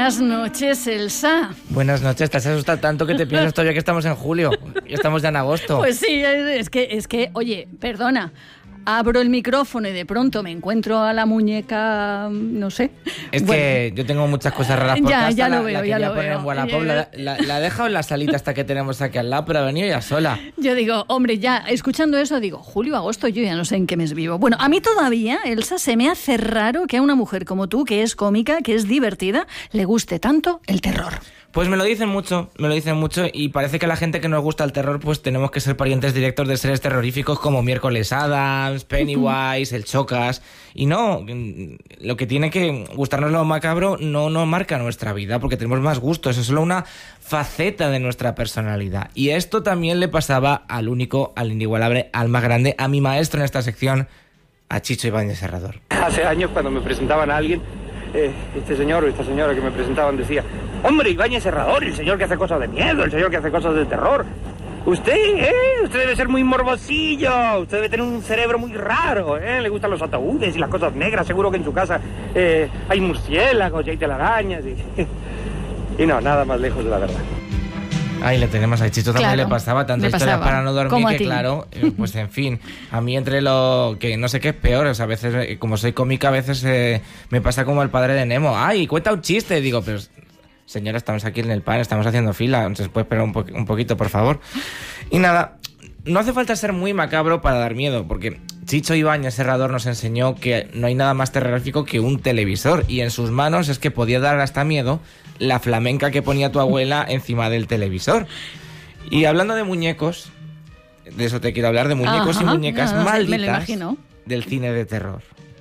Buenas noches, Elsa. Buenas noches, te has asustado tanto que te piensas todavía que estamos en julio. Ya estamos ya en agosto. Pues sí, es que, oye, perdona. Abro el micrófono y de pronto me encuentro a la muñeca, no sé. Es que yo tengo muchas cosas raras por casa. Ya lo veo, ya lo poner veo. En Wallapop, la he dejado en la salita hasta que tenemos aquí al lado, pero ha venido ya sola. Yo digo, hombre, ya escuchando eso digo, julio, agosto, yo ya no sé en qué mes vivo. Bueno, a mí todavía, Elsa, se me hace raro que a una mujer como tú, que es cómica, que es divertida, le guste tanto el terror. Pues me lo dicen mucho y parece que a la gente que nos gusta el terror pues tenemos que ser parientes directos de seres terroríficos como Miércoles Addams, Pennywise, el Chocas. Y no, lo que tiene que gustarnos lo macabro no nos marca nuestra vida porque tenemos más gustos, es solo una faceta de nuestra personalidad. Y esto también le pasaba al único, al inigualable, al más grande, a mi maestro en esta sección, a Chicho Ibáñez Serrador. Hace años cuando me presentaban a alguien, este señor o esta señora que me presentaban decía: hombre, Ibáñez Serrador, el señor que hace cosas de miedo, el señor que hace cosas de terror. Usted debe ser muy morbosillo, usted debe tener un cerebro muy raro, le gustan los ataúdes y las cosas negras, seguro que en su casa hay murciélagos y hay telarañas y no, nada más lejos de la verdad. Ahí le tenemos a Chicho, también le pasaba tantas historias para no dormir que claro, pues en fin, a mí entre lo que no sé qué es peor, o sea, a veces como soy cómica a veces me pasa como el padre de Nemo, ay, cuenta un chiste, digo, pero señora, estamos aquí en el pan, estamos haciendo fila, ¿se puede esperar un poquito, por favor? Y nada, no hace falta ser muy macabro para dar miedo, porque Chicho Ibáñez Serrador nos enseñó que no hay nada más terrorífico que un televisor, y en sus manos es que podía dar hasta miedo la flamenca que ponía tu abuela encima del televisor. Y hablando de muñecos, de eso te quiero hablar, de muñecos y muñecas malditas del cine de terror.